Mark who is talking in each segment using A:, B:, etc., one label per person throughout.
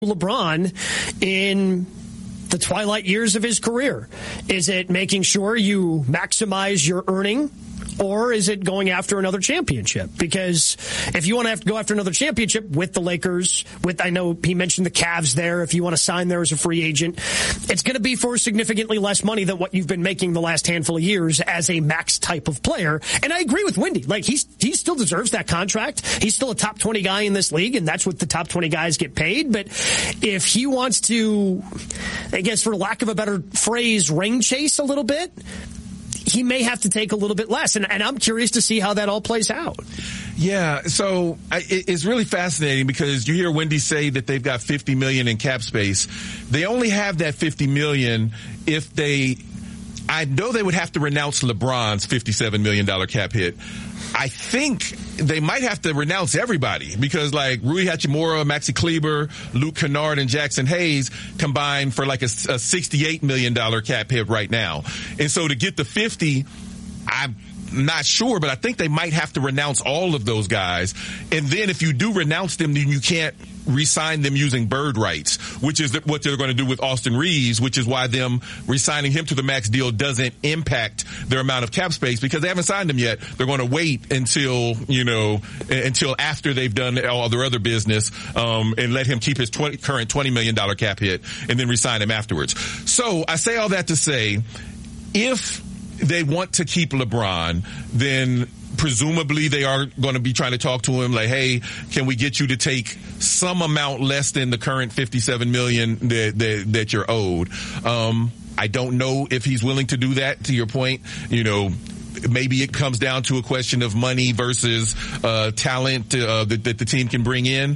A: LeBron in the twilight years of his career? Is it making sure you maximize your earning? Or is it going after another championship? Because if you want to have to go after another championship with the Lakers, I know he mentioned the Cavs there, if you want to sign there as a free agent, it's going to be for significantly less money than what you've been making the last handful of years as a max type of player. And I agree with Wendy. Like, he still deserves that contract. He's still a top 20 guy in this league, and that's what the top 20 guys get paid. But if he wants to, I guess for lack of a better phrase, ring chase a little bit, he may have to take a little bit less. And I'm curious to see how that all plays out.
B: Yeah, so it's really fascinating because you hear Wendy say that they've got $50 million in cap space. They only have that $50 million if I know they would have to renounce LeBron's $57 million cap hit. I think they might have to renounce everybody because like Rui Hachimura, Maxi Kleber, Luke Kennard, and Jackson Hayes combined for like a $68 million cap hit right now. And so to get the 50, I'm not sure, but I think they might have to renounce all of those guys. And then if you do renounce them, then you can't re-sign them using bird rights, which is what they're going to do with Austin Reeves, which is why them re-signing him to the max deal doesn't impact their amount of cap space because they haven't signed him yet. They're going to wait until after they've done all their other business, and let him keep his current $20 million cap hit and then re-sign him afterwards. So I say all that to say, if they want to keep LeBron, then presumably they are going to be trying to talk to him like, hey, can we get you to take some amount less than the current $57 million that you're owed? I don't know if he's willing to do that, to your point. Maybe it comes down to a question of money versus talent that the team can bring in.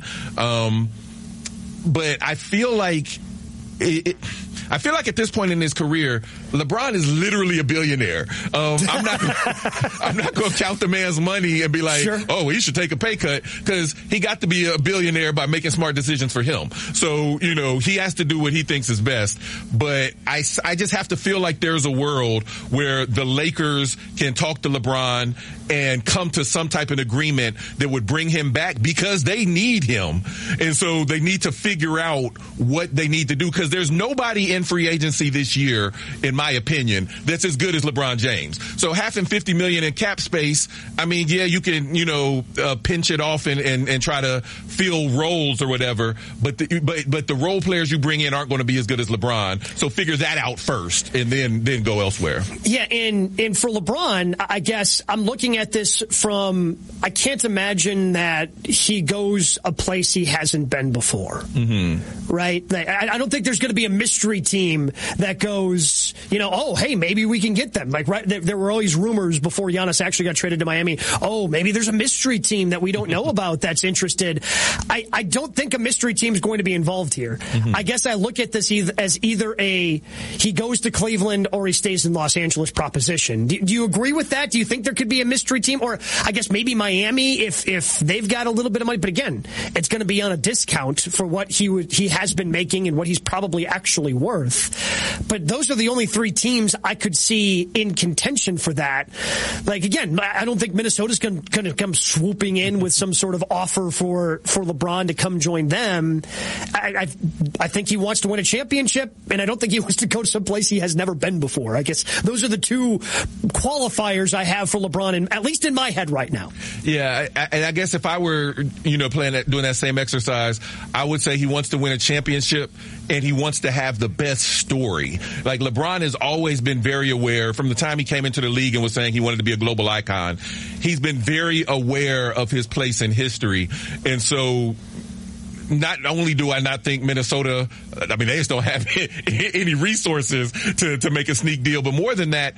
B: But I feel like at this point in his career, LeBron is literally a billionaire. I'm not going to count the man's money and be like, sure, oh, he should take a pay cut because he got to be a billionaire by making smart decisions for him. So, he has to do what he thinks is best. But I just have to feel like there's a world where the Lakers can talk to LeBron and come to some type of agreement that would bring him back because they need him. And so they need to figure out what they need to do because there's nobody in free agency this year, in my opinion, that's as good as LeBron James. So having $50 million in cap space, I mean, yeah, you can, pinch it off and try to fill roles or whatever, but the role players you bring in aren't going to be as good as LeBron. So figure that out first and then go elsewhere.
A: Yeah. And for LeBron, I guess I'm looking at this from, I can't imagine that he goes a place he hasn't been before. Mm-hmm. Right? I don't think there's going to be a mystery team that goes, oh, hey, maybe we can get them. Like, right, there were always rumors before Giannis actually got traded to Miami. Oh, maybe there's a mystery team that we don't know about that's interested. I don't think a mystery team is going to be involved here. Mm-hmm. I guess I look at this as either he goes to Cleveland or he stays in Los Angeles proposition. Do you agree with that? Do you think there could be a mystery team? Or I guess maybe Miami if they've got a little bit of money. But again, it's going to be on a discount for what he has been making and what he's probably actually worth. But those are the only three teams I could see in contention for that. Like, again, I don't think Minnesota's going to come swooping in with some sort of offer for LeBron to come join them. I think he wants to win a championship, and I don't think he wants to go to some place he has never been before. I guess those are the two qualifiers I have for LeBron, and at least in my head right now.
B: Yeah, and I guess if I were, doing that same exercise, I would say he wants to win a championship and he wants to have the best story. Like, LeBron has always been very aware from the time he came into the league and was saying he wanted to be a global icon. He's been very aware of his place in history. And so not only do I not think Minnesota, I mean, they just don't have any resources to make a sneak deal, but more than that,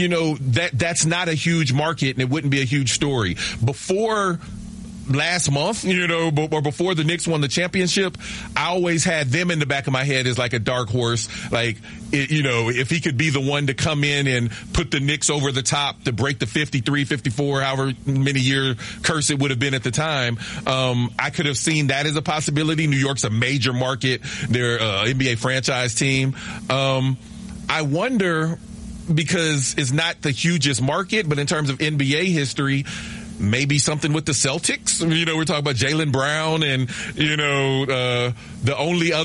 B: that's not a huge market and it wouldn't be a huge story. Before last month, or before the Knicks won the championship, I always had them in the back of my head as like a dark horse. Like, if he could be the one to come in and put the Knicks over the top to break the 53, 54, however many year curse it would have been at the time, I could have seen that as a possibility. New York's a major market. They're an NBA franchise team. I wonder, because it's not the hugest market, but in terms of NBA history, maybe something with the Celtics. You know, we're talking about Jaylen Brown and, the only other